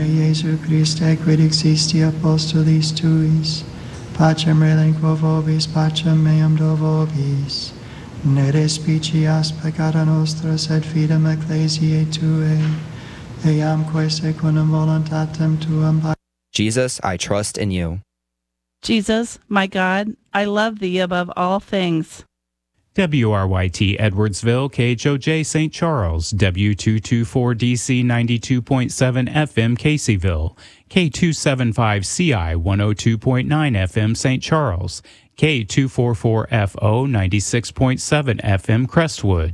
Jesu Christe, quid existi apostolis tuis, pacem relinquo vobis, pacem meam do vobis. Ne respicias peccata nostra, sed fidem ecclesiae Tuae, eamque secundum voluntatem Tuam. Jesus, I trust in you. Jesus, my God, I love thee above all things. WRYT Edwardsville, KHOJ St. Charles, W224DC 92.7 FM Caseyville, K275CI 102.9 FM St. Charles, K244FO 96.7 FM Crestwood,